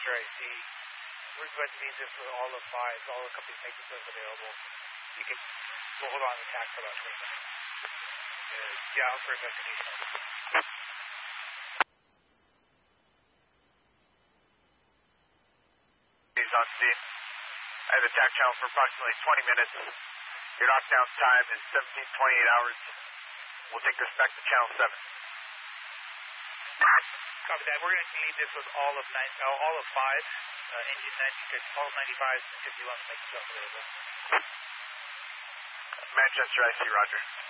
Manchester IC. We're going to need this for all of 5. All the companies make this available. You can hold on to the tax for about 20 minutes. Yeah, I'll for investigation. He's on scene. I have the TAC channel for approximately 20 minutes. Your knockdown time is 17:28 hours. We'll take this back to channel 7. Copy that. We're going to need this with all of 5 engine 96, all of 95s and 51s make stuff available. Manchester IC, roger.